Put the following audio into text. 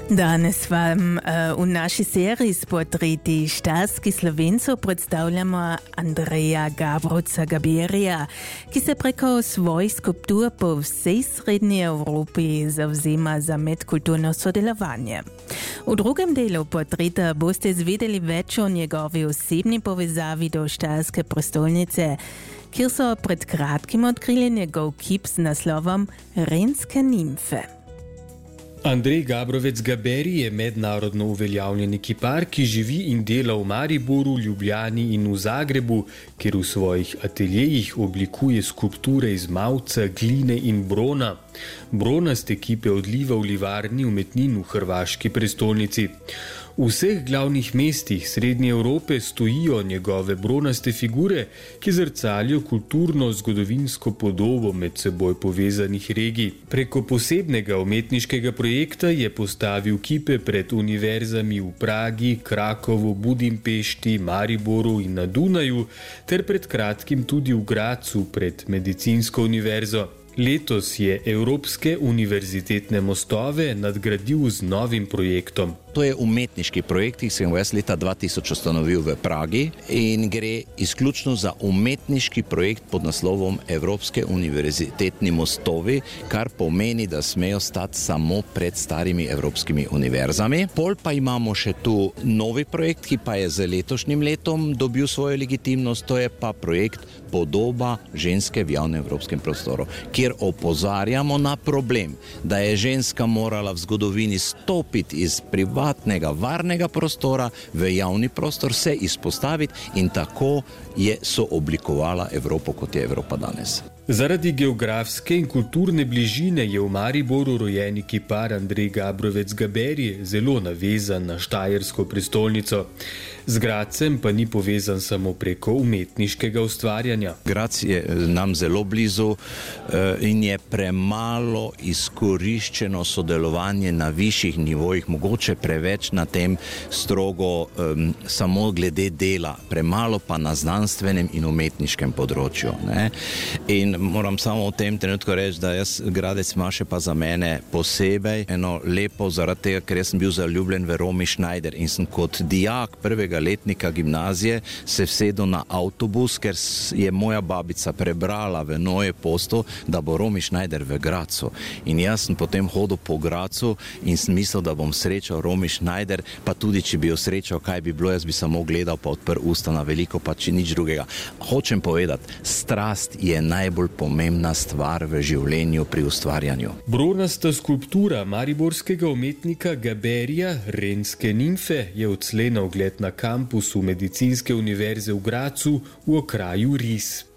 Danes vam v naši seriji s portreti štajerskih Slovencov predstavljamo Andreja Gabrovca Gaberija, ki se preko svojih skulptur po vsej srednji Evropi zavzema za medkulturno sodelovanje. V drugem delu portreta boste zvedeli več o njegovi osebni povezavi do štajerske prestolnice, kjer so pred kratkim odkrili njegov kip z naslovom Renske nimfe. Andrej Gabrovec Gaberi je mednarodno uveljavljeni kipar, ki živi in dela v Mariboru, Ljubljani in v Zagrebu, kjer v svojih ateljejih oblikuje skulpture iz mavca, gline in brona. Bronaste kipe odliva v livarni umetnin v hrvaški prestolnici. V vseh glavnih mestih Srednje Evrope stojijo njegove bronaste figure, ki zrcalijo kulturno-zgodovinsko podobo med seboj povezanih regij. Preko posebnega umetniškega projekta je postavil kipe pred univerzami v Pragi, Krakovu, Budimpešti, Mariboru in na Dunaju, ter pred kratkim tudi v Grazu pred Medicinsko univerzo. Letos je Evropske univerzitetne mostove nadgradil z novim projektom. To je umetniški projekt, ki sem ga leta 2000 ustanovil v Pragi in gre izključno za umetniški projekt pod naslovom Evropske univerzitetni mostovi, kar pomeni, da smejo stati samo pred starimi evropskimi univerzami. Pol pa imamo še tu novi projekt, ki pa je z letošnjim letom dobil svojo legitimnost, to je pa projekt Podoba ženske v javnem evropskem prostoru, kjer opozarjamo na problem, da je ženska morala v zgodovini stopiti iz privatnega, varnega prostora v javni prostor, se izpostaviti in tako so oblikovala Evropo, kot je Evropa danes. Zaradi geografske in kulturne bližine je v Mariboru rojeni kipar Andrej Gabrovec Gaberi zelo navezan na štajersko prestolnico. Z Gradcem pa ni povezan samo preko umetniškega ustvarjanja. Graz je nam zelo blizu in je premalo izkoriščeno sodelovanje na višjih nivojih, mogoče preveč na tem strogo samo glede dela, premalo pa na znanstvenem in umetniškem področju. Ne? In moram samo v tem trenutku reči, da Gradec ima še pa za mene posebej eno lepo, zaradi tega, ker jaz sem bil zaljubljen v Romy Schneider in sem kot dijak prvega letnika gimnazije se vsedel na avtobus, ker je moja babica prebrala v Neue Postu, da bo Romy Schneider v Gracu. In jaz sem potem hodil po Gracu in sem mislil, da bom srečal Romy Schneider, pa tudi, če bi jo srečal, kaj bi bilo, jaz bi samo gledal pa odprl usta na veliko, pa če nič drugega. Hočem povedati, strast je najbolj pomembna stvar v življenju pri ustvarjanju. Bronasta skulptura mariborskega umetnika Gaberija, Renske nimfe, je odslej na ogled na kampusu Medicinske univerze v Gracu v okraju Ris.